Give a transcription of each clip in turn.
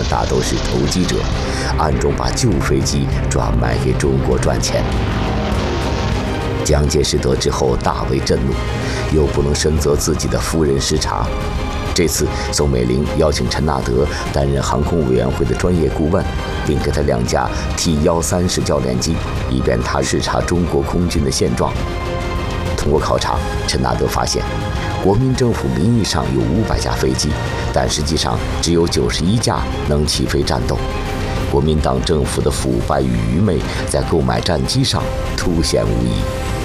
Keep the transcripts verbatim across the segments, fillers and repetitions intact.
大都是投机者，暗中把旧飞机转卖给中国赚钱。蒋介石得知后大为震怒，又不能深责自己的夫人失察。这次，宋美龄邀请陈纳德担任航空委员会的专业顾问，并给他两架 T 一三式教练机，以便他视察中国空军的现状。通过考察，陈纳德发现，国民政府名义上有五百架飞机，但实际上只有九十一架能起飞战斗。国民党政府的腐败与愚昧在购买战机上凸显无疑。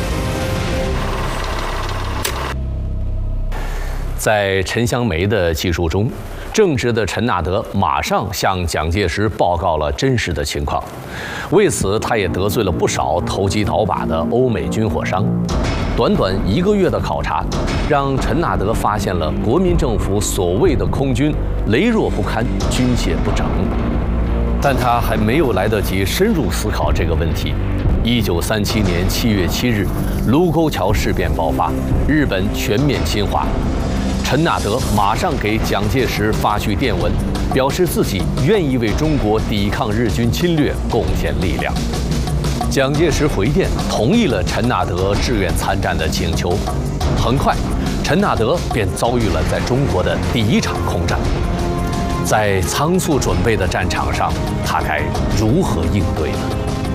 在陈香梅的记述中，正直的陈纳德马上向蒋介石报告了真实的情况。为此，他也得罪了不少投机倒把的欧美军火商。短短一个月的考察，让陈纳德发现了国民政府所谓的空军羸弱不堪、军械不整。但他还没有来得及深入思考这个问题。一九三七年七月七日，卢沟桥事变爆发，日本全面侵华。陈纳德马上给蒋介石发去电文，表示自己愿意为中国抵抗日军侵略贡献力量。蒋介石回电同意了陈纳德志愿参战的请求。很快，陈纳德便遭遇了在中国的第一场空战。在仓促准备的战场上，他该如何应对呢？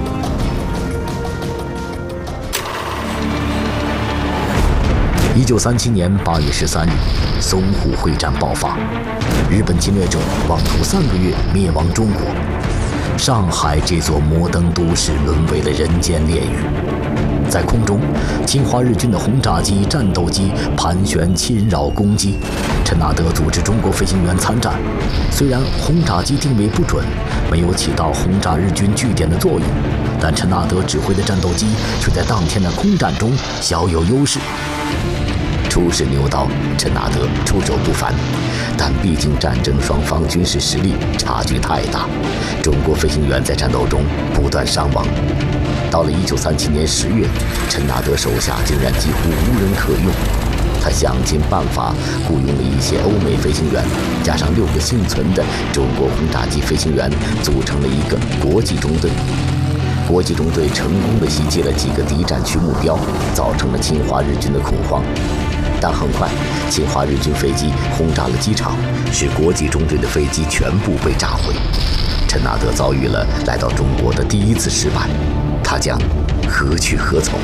一九三七年八月十三日，淞沪会战爆发，日本侵略者妄图三个月灭亡中国，上海这座摩登都市沦为了人间炼狱。在空中，侵华日军的轰炸机、战斗机盘旋侵扰攻击，陈纳德组织中国飞行员参战。虽然轰炸机定位不准，没有起到轰炸日军据点的作用，但陈纳德指挥的战斗机却在当天的空战中小有优势。初试牛刀，陈纳德出手不凡，但毕竟战争双方军事实力差距太大，中国飞行员在战斗中不断伤亡。到了一九三七年十月，陈纳德手下竟然几乎无人可用。他想尽办法雇佣了一些欧美飞行员，加上六个幸存的中国轰炸机飞行员，组成了一个国际中队。国际中队成功地袭击了几个敌占区目标，造成了侵华日军的恐慌。但很快，侵华日军飞机轰炸了机场，使国际中队的飞机全部被炸毁。陈纳德遭遇了来到中国的第一次失败，他将何去何从？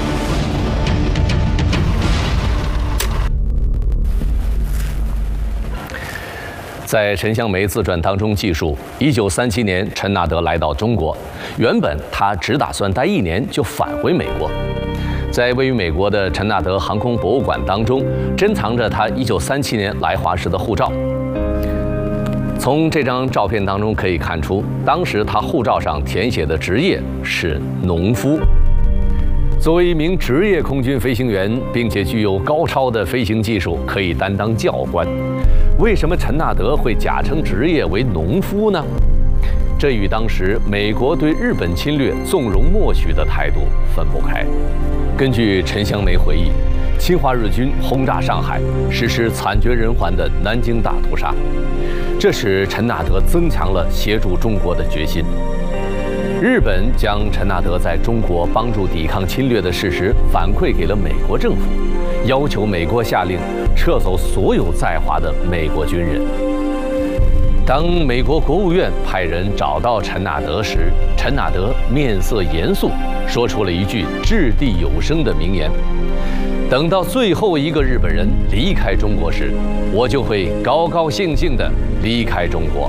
在陈香梅自传当中记述，一九三七年陈纳德来到中国，原本他只打算待一年就返回美国。在位于美国的陈纳德航空博物馆当中，珍藏着他一九三七年来华时的护照。从这张照片当中可以看出，当时他护照上填写的职业是农夫。作为一名职业空军飞行员，并且具有高超的飞行技术，可以担当教官。为什么陈纳德会假称职业为农夫呢？这与当时美国对日本侵略纵容默许的态度分不开。根据陈香梅回忆，侵华日军轰炸上海，实施惨绝人寰的南京大屠杀，这使陈纳德增强了协助中国的决心。日本将陈纳德在中国帮助抵抗侵略的事实反馈给了美国政府，要求美国下令撤走所有在华的美国军人。当美国国务院派人找到陈纳德时，陈纳德面色严肃，说出了一句掷地有声的名言：等到最后一个日本人离开中国时，我就会高高兴兴地离开中国。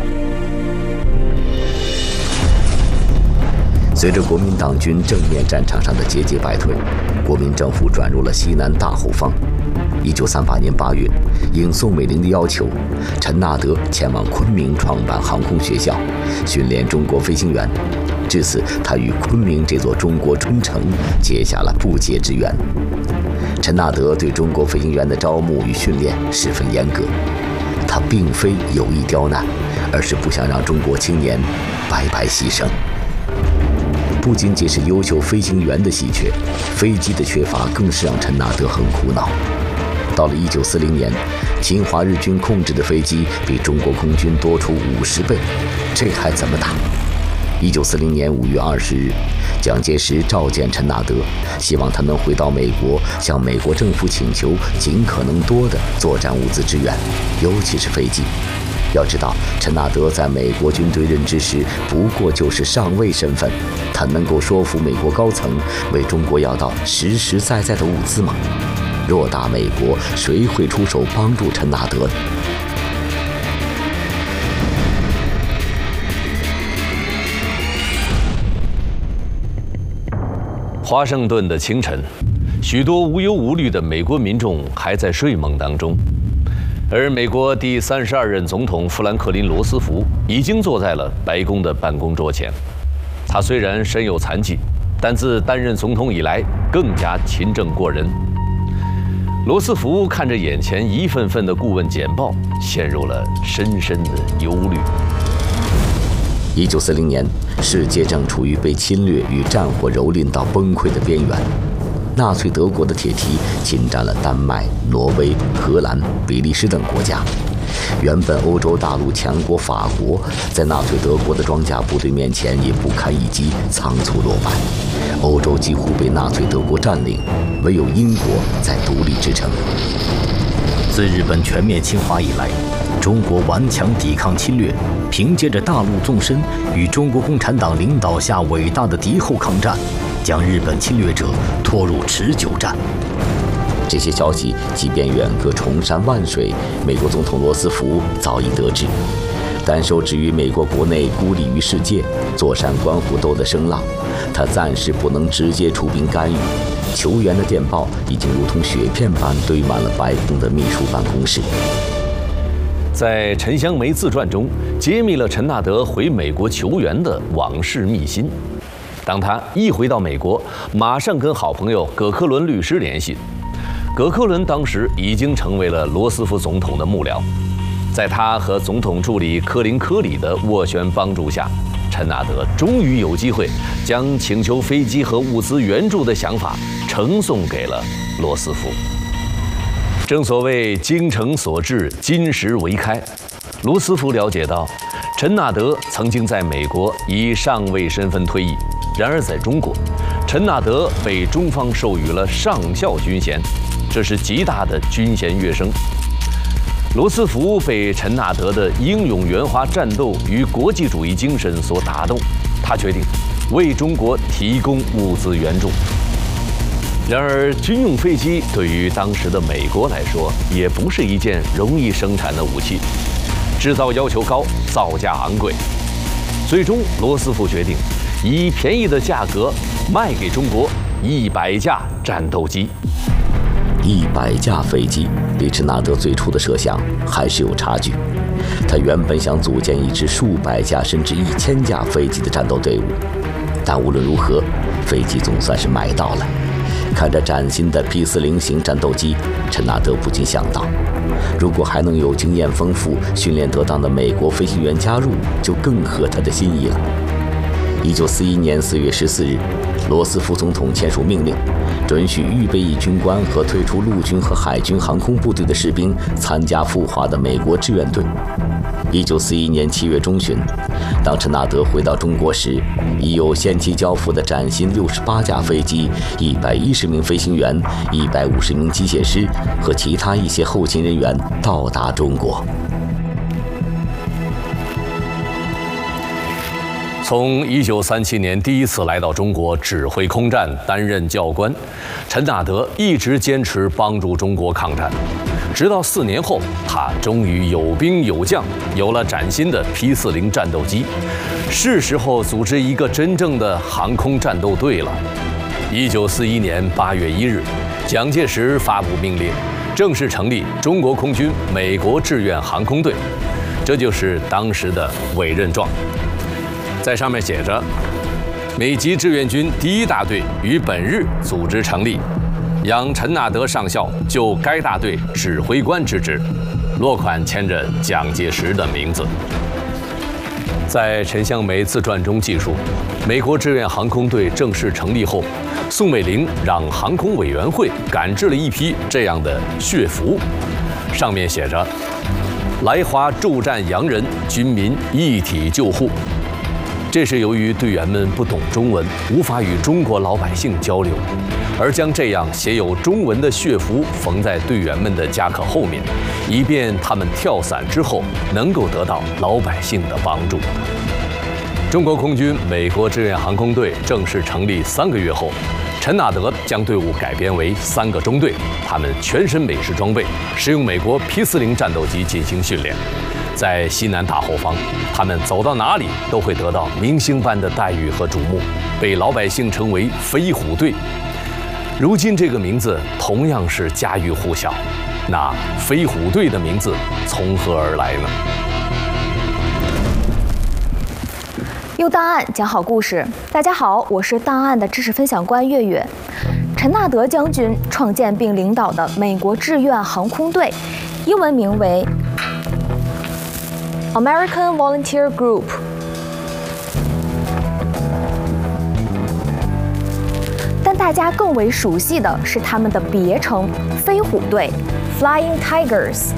随着国民党军正面战场上的节节败退，国民政府转入了西南大后方。一九三八年八月，应宋美龄的要求，陈纳德前往昆明创办航空学校，训练中国飞行员。至此，他与昆明这座中国春城结下了不解之缘。陈纳德对中国飞行员的招募与训练十分严格，他并非有意刁难，而是不想让中国青年白白牺牲。不仅仅是优秀飞行员的稀缺，飞机的缺乏更是让陈纳德很苦恼。到了一九四零年， 侵华日军控制的飞机比中国空军多出五十倍，这还怎么打？一九四零年五月二十日，蒋介石召见陈纳德，希望他能回到美国，向美国政府请求尽可能多的作战物资支援，尤其是飞机。要知道，陈纳德在美国军队任职时不过就是上尉身份，他能够说服美国高层为中国要到实实在在的物资吗？偌大美国，谁会出手帮助陈纳德？ 华盛顿的清晨，许多无忧无虑的美国民众还在睡梦当中，而美国第三十二任总统富兰克林·罗斯福已经坐在了白宫的办公桌前。他虽然身有残疾，但自担任总统以来更加勤政过人。罗斯福看着眼前一份份的顾问简报，陷入了深深的忧虑。 一九四零年，世界正处于被侵略与战火蹂躏到崩溃的边缘。纳粹德国的铁蹄侵占了丹麦、挪威、荷兰、比利时等国家。原本欧洲大陆强国法国，在纳粹德国的装甲部队面前也不堪一击，仓促落败。欧洲几乎被纳粹德国占领，唯有英国在独立支撑。自日本全面侵华以来，中国顽强抵抗侵略，凭借着大陆纵深与中国共产党领导下伟大的敌后抗战，将日本侵略者拖入持久战。这些消息即便远隔重山万水，美国总统罗斯福早已得知。但受制于美国国内孤立于世界，坐山观虎斗的声浪，他暂时不能直接出兵干预。求援的电报已经如同雪片般堆满了白宫的秘书办公室。 在陈香梅自传中，揭秘了陈纳德回美国求援的往事秘辛。当他一回到美国，马上跟好朋友葛克伦律师联系。葛克伦当时已经成为了罗斯福总统的幕僚，在他和总统助理科林·科里的斡旋帮助下，陈纳德终于有机会将请求飞机和物资援助的想法呈送给了罗斯福。正所谓精诚所至，金石为开。罗斯福了解到，陈纳德曾经在美国以上尉身份退役，然而在中国，陈纳德被中方授予了上校军衔，这是极大的军衔跃升。罗斯福被陈纳德的英勇圆滑战斗与国际主义精神所打动，他决定为中国提供物资援助。然而，军用飞机对于当时的美国来说，也不是一件容易生产的武器，制造要求高，造价昂贵。最终，罗斯福决定以便宜的价格卖给中国一百架战斗机。 一百架飞机离陈纳德最初的设想还是有差距。他原本想组建一支数百架甚至一千架飞机的战斗队伍，但无论如何，飞机总算是买到了。看着崭新的 P 四零型战斗机，陈纳德不禁想到，如果还能有经验丰富、训练得当的美国飞行员加入，就更合他的心意了。一九四一年四月十四日，罗斯福总统签署命令，准许预备役军官和退出陆军和海军航空部队的士兵参加赴华的美国志愿队。一九四一年七月中旬，当陈纳德回到中国时，已有先期交付的崭新六十八架飞机、一百一十名飞行员、一百五十名机械师和其他一些后勤人员到达中国。 从一九三七年第一次来到中国指挥空战，担任教官，陈纳德一直坚持帮助中国抗战，直到四年后，他终于有兵有将，有了崭新的 P 四零战斗机，是时候组织一个真正的航空战斗队了。一九四一年八月一日，蒋介石发布命令，正式成立中国空军美国志愿航空队，这就是当时的委任状。在上面写着：美籍志愿军第一大队于本日组织成立，仰陈纳德上校就该大队指挥官之职。落款签着蒋介石的名字。在陈香梅自传中记述，美国志愿航空队正式成立后，宋美龄让航空委员会赶制了一批这样的血符， 上面写着：“来华助战洋人，军民一体救护。”这是由于队员们不懂中文，无法与中国老百姓交流，而将这样写有中文的血符缝在队员们的夹克后面，以便他们跳伞之后能够得到老百姓的帮助。中国空军美国志愿航空队正式成立三个月后，陈纳德将队伍改编为三个中队，他们全身美式装备，使用美国 P 四零战斗机进行训练。在西南大后方，他们走到哪里都会得到明星般的待遇和瞩目，被老百姓称为飞虎队。如今这个名字同样是家喻户晓，那飞虎队的名字从何而来呢？ 用档案讲好故事。大家好，我是档案的知识分享官月月。陈纳德将军创建并领导的美国志愿航空队，英文名为 American Volunteer Group。但大家更为熟悉的是他们的别称“飞虎队 ”（Flying Tigers）。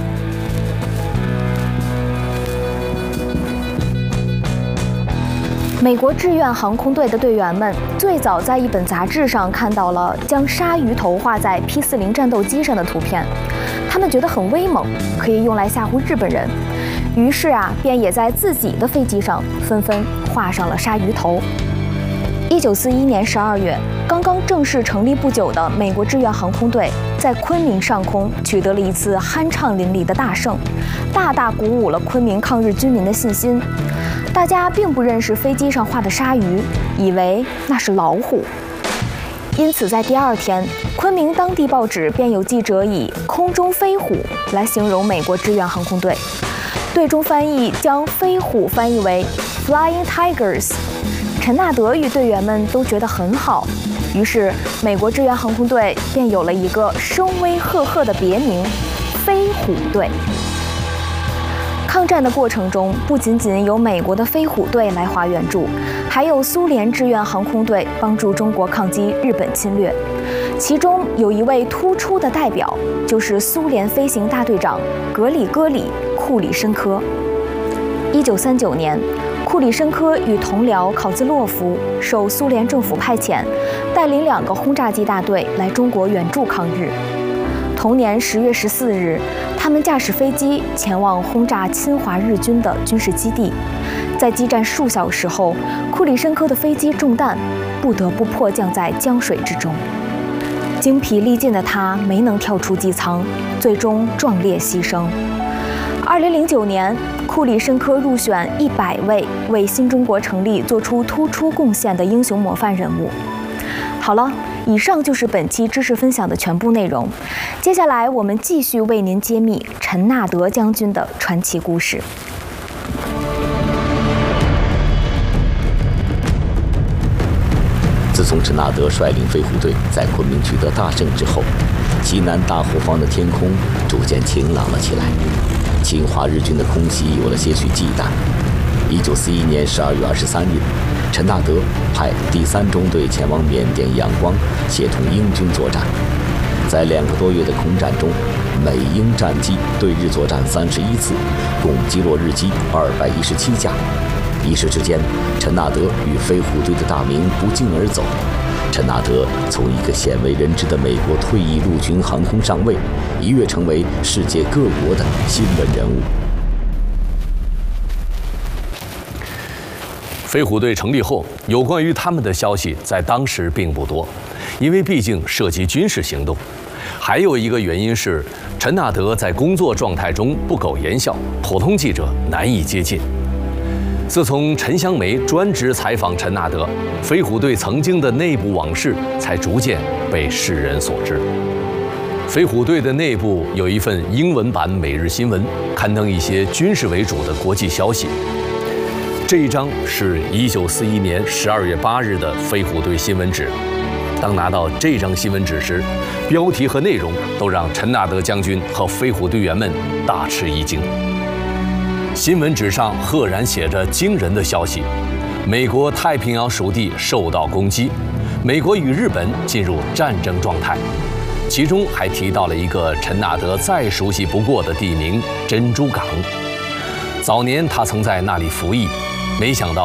美国志愿航空队的队员们最早在一本杂志上看到了将鲨鱼头画在 P 四零战斗机上的图片，他们觉得很威猛，可以用来吓唬日本人，于是啊，便也在自己的飞机上纷纷画上了鲨鱼头。一九四一年十二月，刚刚正式成立不久的美国志愿航空队在昆明上空取得了一次酣畅淋漓的大胜，大大鼓舞了昆明抗日军民的信心。大家并不认识飞机上画的鲨鱼，以为那是老虎。因此，在第二天，昆明当地报纸便有记者以“空中飞虎”来形容美国志愿航空队。队中翻译将飞虎翻译为 Flying Tigers。陈纳德与队员们都觉得很好，于是美国志愿航空队便有了一个声威赫赫的别名——飞虎队。抗战的过程中，不仅仅有美国的飞虎队来华援助，还有苏联志愿航空队帮助中国抗击日本侵略。其中有一位突出的代表，就是苏联飞行大队长格里戈里·库里申科。一九三九年，库里申科与同僚考兹洛夫受苏联政府派遣，带领两个轰炸机大队来中国援助抗日。同年十月十四日，他们驾驶飞机前往轰炸侵华日军的军事基地。在激战数小时后，库里申科的飞机中弹，不得不迫降在江水之中。精疲力尽的他没能跳出机舱，最终壮烈牺牲。二零零九年，库里申科入选一百位为新中国成立做出突出贡献的英雄模范人物。好了，以上就是本期知识分享的全部内容。接下来我们继续为您揭秘陈纳德将军的传奇故事。 自从陈纳德率领飞虎队在昆明取得大胜之后，西南大后方的天空逐渐晴朗了起来，侵华日军的空袭有了些许忌惮。一九四一年十二月二十三日，陈纳德派第三中队前往缅甸仰光，协同英军作战。在两个多月的空战中，美英战机对日作战三十一次，共击落日机二百一十七架。一时之间，陈纳德与飞虎队的大名不胫而走。陈纳德从一个鲜为人知的美国退役陆军航空上尉，一跃成为世界各国的新闻人物。 飞虎队成立后，有关于他们的消息在当时并不多，因为毕竟涉及军事行动。还有一个原因是，陈纳德在工作状态中不苟言笑，普通记者难以接近。自从陈香梅专职采访陈纳德，飞虎队曾经的内部往事才逐渐被世人所知。飞虎队的内部有一份英文版《每日新闻》，刊登一些军事为主的国际消息。这一张是一九四一年十二月八日的飞虎队新闻纸。当拿到这张新闻纸时，标题和内容都让陈纳德将军和飞虎队员们大吃一惊。新闻纸上赫然写着惊人的消息：美国太平洋属地受到攻击，美国与日本进入战争状态。 其中还提到了一个陈纳德再熟悉不过的地名——珍珠港。早年他曾在那里服役，没想到